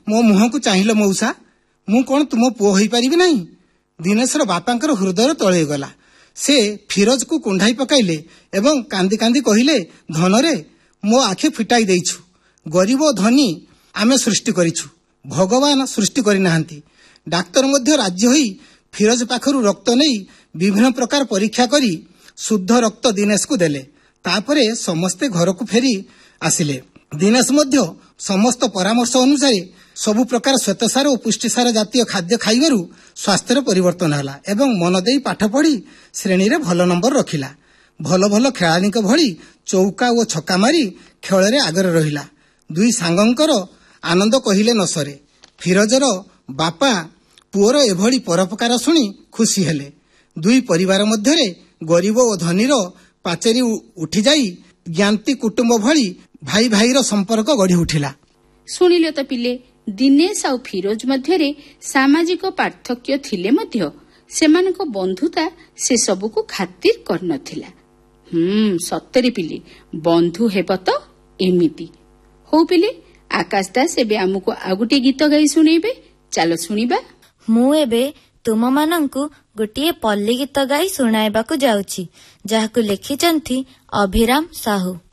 ମୋ ମୁହଁକୁ ଚାହିଁଲ ମଉସା, ମୁଁ କଣ ତୁମ ପୁଅ ହୋଇପାରିବି ନାହିଁ? ଦିନେଶର ବାପାଙ୍କର ହୃଦୟ ତଳେଇଗଲା। ସେ ଫିରୋଜକୁ କୁଣ୍ଢାଇ ପକାଇଲେ ଏବଂ କାନ୍ଦି କାନ୍ଦି କହିଲେ, ଧନରେ ମୋ ଆଖି ଫିଟାଇ ଦେଇଛୁ। ଗରିବ ଓ ଧନୀ ଆମେ ସୃଷ୍ଟି କରିଛୁ, ଭଗବାନ ସୃଷ୍ଟି କରିନାହାନ୍ତି। ଡାକ୍ତର ମଧ୍ୟ ରାଜି ହୋଇ ଫିରୋଜ ପାଖରୁ ରକ୍ତ ନେଇ ବିଭିନ୍ନ ପ୍ରକାର ପରୀକ୍ଷା କରି ଶୁଦ୍ଧ ରକ୍ତ ଦିନେଶକୁ ଦେଲେ। ତାପରେ ସମସ୍ତେ ଘରକୁ ଫେରି ଆସିଲେ। ଦିନେଶ ମଧ୍ୟ ସମସ୍ତ ପରାମର୍ଶ ଅନୁସାରେ ସବୁ ପ୍ରକାର ଶ୍ୱେତସାର ଓ ପୁଷ୍ଟିସାର ଜାତୀୟ ଖାଦ୍ୟ ଖାଇବାରୁ ସ୍ୱାସ୍ଥ୍ୟର ପରିବର୍ତ୍ତନ ହେଲା ଏବଂ ମନ ଦେଇ ପାଠ ପଢ଼ି ଶ୍ରେଣୀରେ ଭଲ ନମ୍ବର ରଖିଲା। ଭଲ ଭଲ ଖେଳାଳିଙ୍କ ଭଳି ଚୌକା ଓ ଛକା ମାରି ଖେଳରେ ଆଗରେ ରହିଲା। ଦୁଇ ସାଙ୍ଗଙ୍କର ଆନନ୍ଦ କହିଲେ ନ ସରେ। ଫିରୋଜର ବାପା ପୁଅର ଏଭଳି ପରୋପକାର ଶୁଣି ଖୁସି ହେଲେ। ଦୁଇ ପରିବାର ମଧ୍ୟରେ ଗରିବ ଓ ଧନୀର ପାଚେରୀ ଉଠିଯାଇ ଜ୍ଞାତି କୁଟୁମ୍ବ ଭଳି ଭାଇ ଭାଇର ସମ୍ପର୍କ ଗଢ଼ି ଉଠିଲା। ଶୁଣିଲ ତ ପିଲେ, ଦିନେଶ ଆଉ ଫିରୋଜ ମଧ୍ୟରେ ସାମାଜିକ ପାର୍ଥକ୍ୟ ଥିଲେ ମଧ୍ୟ ସେମାନଙ୍କ ବନ୍ଧୁତା ସେ ସବୁକୁ ଖାତିର କରିନଥିଲା। ସତରେ ପିଲେ, ବନ୍ଧୁ ହେବ ତ ଏମିତି। ହଉ ପିଲେ, ଆକାଶ ଦାସ ଏବେ ଆମକୁ ଆଉ ଗୋଟିଏ ଗୀତ ଗାଇ ଶୁଣେଇବେ। ଚାଲ ଶୁଣିବା। ମୁଁ ଏବେ ତୁମମାନଙ୍କୁ ଗୋଟିଏ ପଲ୍ଲୀ ଗୀତ ଗାଇ ଶୁଣାଇବାକୁ ଯାଉଛି, ଯାହାକୁ ଲେଖିଛନ୍ତି ଅଭିରାମ ସାହୁ।